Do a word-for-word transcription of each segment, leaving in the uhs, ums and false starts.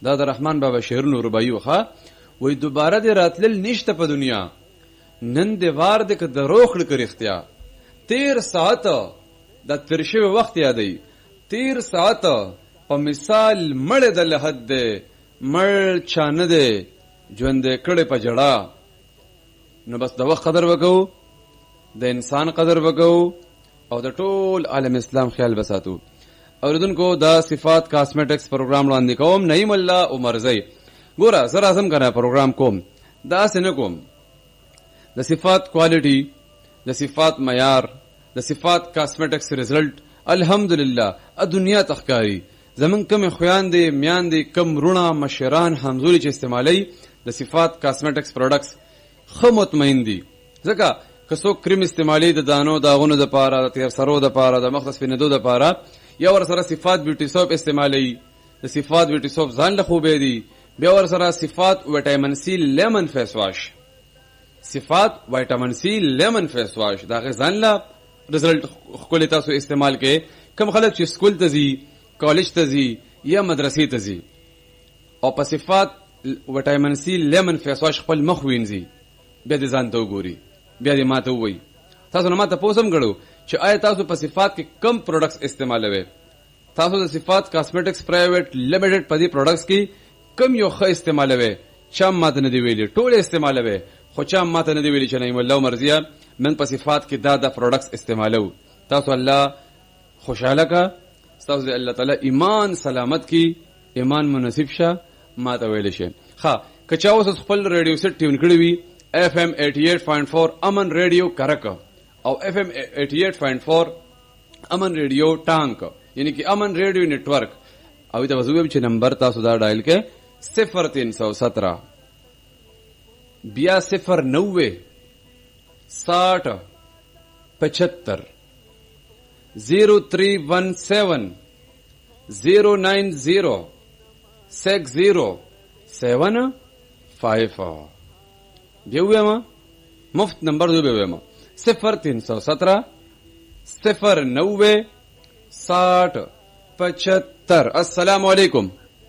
دا د رحمان بابا شعرونو رباعي وخه وای دوباره دې راتلل نشته په دنیا نن دې وار دې که دروغ کړ اختیا تیر ساعت د ترشه وخت یادې تیر ساعت په مثال مړ د لحد دې مړ چانه دې ژوند کړي په جړه نو بس د وخت قدر وکاو د انسان قدر وکاو او د ټول عالم اسلام خیال بساتو اوردونکو دا صفات کاسمیټکس پروګرام وړاندې کوم نعیم الله عمرزی ګوره زه راځم کنه پروګرام کوم دا څنګه کوم د صفات کوالټي د صفات معیار د صفات کاسمیټکس رزلټ الحمدلله ا دنیا تخکاری زمون کوم خویان دي میان دي کم رونه مشران همزوري چې استعمالي د صفات کاسمیټکس پروډکټس خو مطمئن دي ځکه که څوک کریم استعمالي د دانو داغونو د پاره د تیر سرو د پاره د مخ د سپینېدو د پاره یا ور سره صفات بیوټي سوپ استعمالي د صفات بیوټي سوپ ځان له خوبې دي بیا ور سره صفات وټامین سی لیمن فیس واش صفات وټامین سی لیمن فیس واش دا غ ځان له رزلټ خپل تاسو استعمال کې کم خلک چې سکول ته ځي کالج ته ځي یا مدرسې ته ځي او په صفات وټامین سی لیمن فیس واش خپل مخ وینځي بیا دې ځان ته وګوري بیا دې ماته وایي تاسو نه ماته پوسم غړو چې آیا تاسو په صفات کې کم پروډکټس استعمالوي تاسو د صفات کاسمیټکس پرایویټ لیمیټډ په دې پروډکټس کې کم یو ښه استعمالوي چا ماته نه دی ویلي ټول استعمالوي خو چا ماته نه دی ویلي چې نعیم الله مرضیه من په صفات کې دا د پروډکټس استعمالو تاسو الله خوشاله کا تاسو دې الله تعالی ایمان سلامت کی ایمان مناسب شه ماته ویل شي ها کچا اوس خپل ریډیو سیټ ټیون کړی وي اف ام eighty-eight point four امن ریډیو کرک او اف ام eighty-eight point four امن ریډیو ټانک یعنی کہ امن ریډیو نیټ ورک او دا وزوی چې نمبر تاسو دا ډایل کې صفر تین سو سترہ بیا صفر نوے ساٹھ پچہتر زیرو تھری ون سیون زیرو نائن زیرو سکس زیرو سیون فائیو بیا ہوئے ما مفت نمبر دو بیا ہوئے ما صفر تین سو سترہ صفر نوے ساٹھ پچہتر السلام علیکم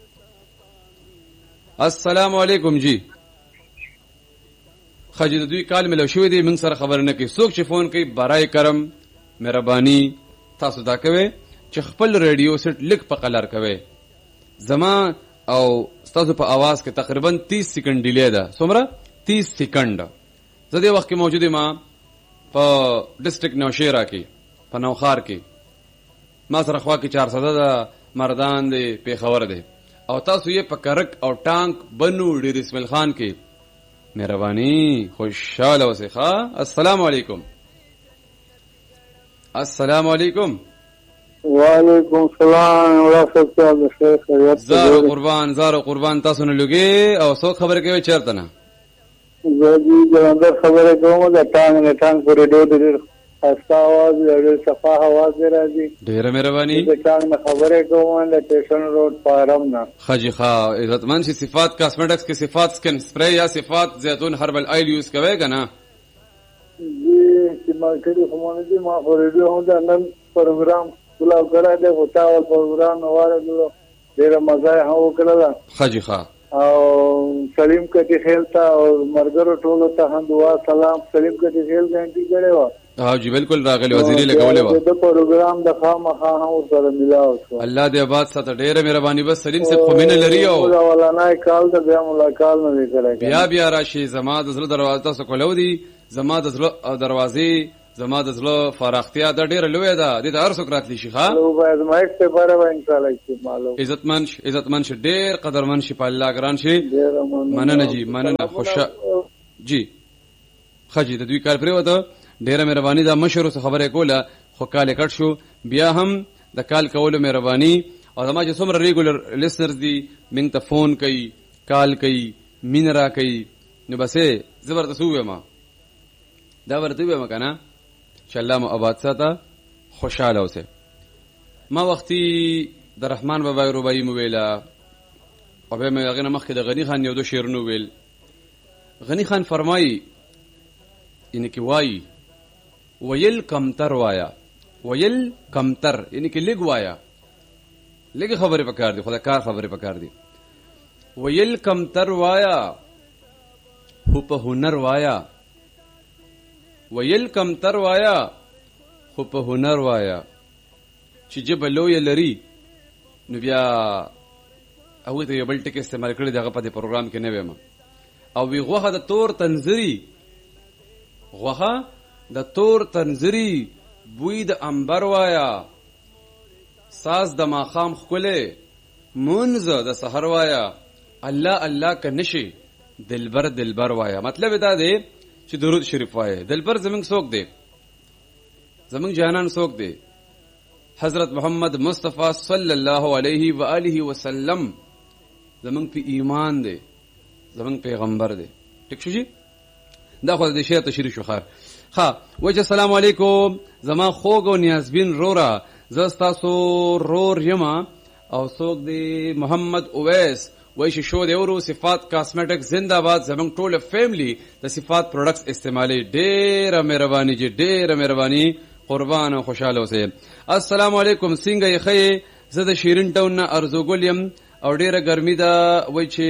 السلام علیکم جی خجی د دوی کال ملو شوی دی من سره خبر نه کی څوک چې فون کوي برای کرم مهرباني تاسو دا کوي چې خپل ریډیو سیټ لیک په قلار کوي زما او تاسو په आवाज کې تقریبا تیس سکند ډیلی ده څومره تیس سکند زه دې وخت کې موجود ما په ډسټریکټ نوشیرا کې په نوخار کې ما سره خوا کې چار سده ده مردان دی پیښور دی او تاسو یې په کرک او ټانک بنو ډیر اسماعیل خان کې مهرباني خوشاله اوسئ ښا السلام علیکم السلام علیکم وعلیکم السلام ورحمۃ اللہ خیریت زارو قربان زارو قربان تاسو نه لګي او څوک خبر کوي چیرته نه زه دې جلندر خبره کوم دا ټانګ نه ټانګ پورې ډېر خسته आवाज ډېر صفا आवाज راځي ډېر مهرباني دا ټانګ نه خبره کوم د ټیشن روډ پارم نه خجی ښا عزتمن شي صفات کاسمیټکس کې صفات سکن سپری یا صفات زیتون هربل آیل یوز کوي کنه دې چې ما کړی کومه دې ما ورېډیو هم دا نن پروګرام کلاو کړه دې هوتا او پروګرام نواره ډېر مزه هم وکړه خجی ښا او سلیم کتی خیل تا او مرګرو ټولو ته هم دعا سلام سلیم کتی خیل غنټي کړي وا ها جی بالکل راغلی وزیری لګولې وا د پروګرام د خامخا هم سره ملاو شو الله دې آباد ساته ډېر مهرباني بس سلیم سے خومینه لري او ولا نه کال د بیا ملاقات نه کړه بیا بیا راشي زما د زړه دروازه تاسو کولو دي زما د زړه دروازې زما د زړه فارختیا د ډېر لوی ده د هر څوک راتلی شي ښا نو باید مایک ته بره و ان شاء الله استعمالو عزتمن عزتمن شه ډېر قدرمن شي په الله ګران شي مننه جی مننه خوشا جی خجی د دوی کار پرې وته ډېر مهرباني دا مشر سره خبره کوله خو کال کټ شو بیا هم د کال کولو مهرباني او زما چې څومره ریګولر لیسنرز دي من ته فون کوي کال کوي مين را کوي نو بسې زبردست وې ما دا ورته وې ما کنه چې الله مو آباد ساته خوشاله اوسه ما وختي د رحمان بابا رباعي مو ویلا او به مې هغه مخکې د غنی خان یو دو شعر نو ویل غنی خان فرمایي یعنی کې وایي ویل کمتر وایا ویل کمتر یعنی کې لګ وایا لګ خبره پکار دي خدای کار خبره پکار دي ویل کم تر وایا خو په هنر وایا ویل کم تر وایا خو په هنر وایا چې جبه لویه لري نو بیا هغوی ته یو بل ټکي استعمال کړی دغه په دې پروګرام کې نه ویم او وی غوښه د تور تنظري غوښه د تور تنظري بوی د انبر وایا ساز د ماښام ښکلی منځ د سحر وایا الله الله که نشي دلبر دلبر وایا. مطلب دا دی چې درود شریف وایا. دلبر زمونږ څوک دی؟ زمونږ جانان څوک دی؟ حضرت محمد مصطفی صلی الله علیه و آله وسلم زمونږ په ایمان دی، زمونږ پیغمبر دی. ټیک شو جی؟ دا خو د شی تشریح شو. خیر ها وجه السلام علیکم زما خوږ او نیازبین رورا، زه ستاسو رور یما او څوک دی محمد اویس وای چې شو دی ورو صفات کاسمیټک زنده باد. زمونږ ټوله فیملی د صفات پروډکټس استعمالي. ډېره مهرباني جی، ډېره مهرباني، قربان او خوشاله اوسئ. السلام علیکم څنګه یې ښه؟ زه د شیرین ټاون نه ارزوګل یم او ډېره ګرمي ده. وای چې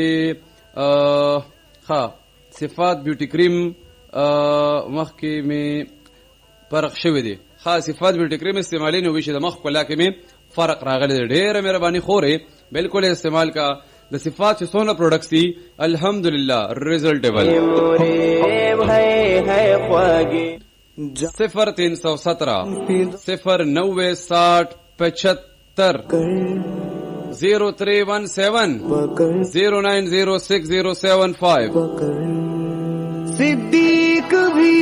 ښه صفات بیوټي کریم مخکې مې فرق شوی دی. ښه صفات بیوټي کریم استعمالي نو وایي چې د مخ ښکلا کې مې فرق راغلی دی. ډېره مهرباني خورې بالکل استعمال کا. د صفات چې څونه پروډکټس دي الحمدلله ریزلټیبل. صفر تین سو سترہ صفر نوے ساٹھ پچہتر زیرو تھری ون سیون زیرو نائن زیرو سکس زیرو سیون فائیو. صدیق بھی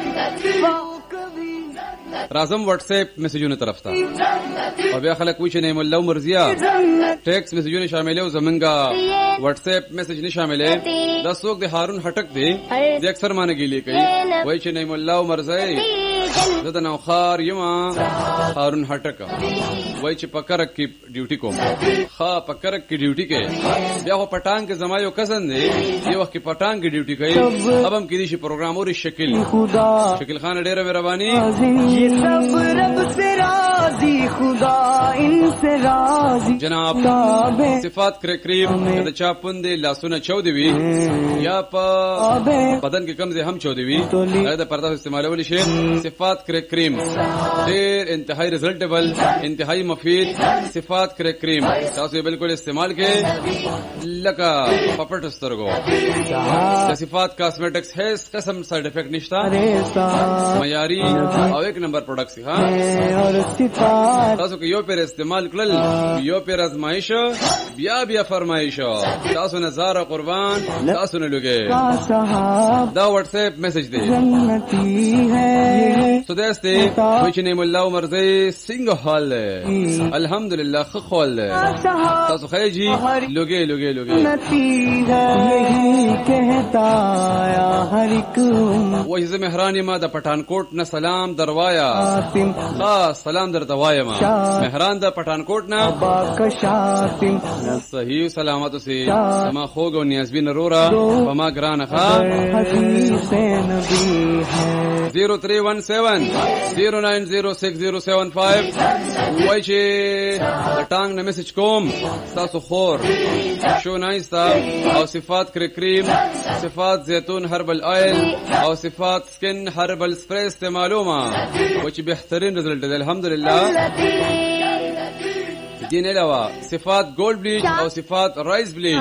راځم واٹس ایپ میسجونو طرف ته او بیا خلک وایي چې نعیم الله مرزیا ټیکس میسجونه شامل او زمونږه واٹس ایپ میسج نه شاملې. دا څوک دی؟ هارون هټک دی. د اکثر معنی ګیلې کوي وایي چې نعیم الله مرزی زه د نوخار یم هارون هټک وایي چې په کرک کې ډیوټي کوم. ښه په کرک کې ډیوټي کوي. بیا خو پټان کې زما یو کزن دی یو وخت کې پټان کې ډیوټي کوي. اب هم کېدای شي پروګرام اوري شکل شکل خان ډېره مهرباني. سب رب سے راضی خدا ان سے راضی. جناب صفات کریم د چا پوندې لاسونه چودې وي یا په بدن کې کمزې هم چودې وي هغه د پرده استعمالول شي. صفات کریم ډېر انتهایی ریزلټیبل، انتهایی مفید. صفات کریم تاسو بالکل استعمال کې لکه پپټ سترګو. د صفات کاسمیټکس هیڅ قسم سایډ افیکټ نشته، معیاري او ایک نمبر پروډکټس. ها تاسو که یو پیر استعمال کړل یو پیر ازمایش بیا بیا فرمایش تاسو نه زار قربان تاسو نه لګي. دا واٹس ایپ میسج دی سو دسته وای چې نعیم الله مرزی څنګه حال ده؟ الحمدلله ښه حال ده. تاسو خیر جی لګي لګي لګي وای زه مهران ما د پټانکوټ نه سلام دروایا. خاص سلام درته وایم مهران د پټانکوټ نه. صحیح سلامت اوسئ زما خوږ او نیازبین رورا په ما ګرانه. ښه زیرو تھری ون سیون زیرو نائن زیرو سکس زیرو سیون فائیو. وای چې د ټانګ نه میسج کوم تاسو خور شو نایستا او صفات کریم صفات زیتون هربل آئل او صفات سکن هربل سپری استعمالوما و چې بهترین رزلټ دی الحمدلله. دین علاوه صفات گولڈ بلیچ او صفات رائس بلیچ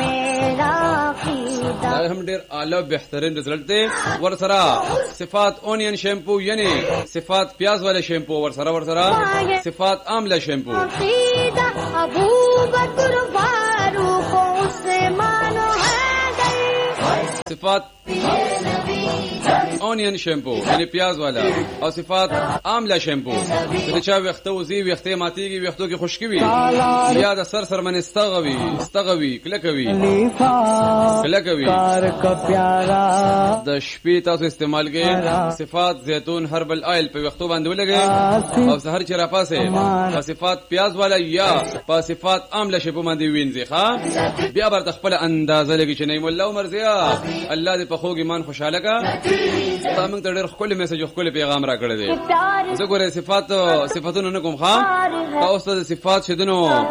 دا هم ډیر اعلی بهترین رزلټ دی. ورسره صفات اونین شیمپو یعنی صفات پیاز والا شیمپو ورسره ورسره صفات آمله شیمپو. ابو بکر فاروق عثمان صفات اونین شیمپو یعنی پیاز والا او صفات آمله شیمپو. د چا ویښته وزي ویښته ماتېږي ویښتو کې خشکي وي یا د سر سر باندې ستغوي ستغوي کلکوي کلکوي د شپې تاسو استعمال کې صفات زیتون هربل آئل په ویښتو باندې ولګي او سحر چې راپاسه په صفات پیاز والا یا په صفات آمله شیمپو باندې وینځي. ښه بیا برته خپل اندازه لګي چې نعیم الله مرزیا الله دې په خوږ ایمان خوشاله کا. تاسو ته ډېر خپل میسج خپل پیغام را کړی دی. زه ګوره صفات صفاتونو نه کوم. ښه تاسو د صفات شیدنو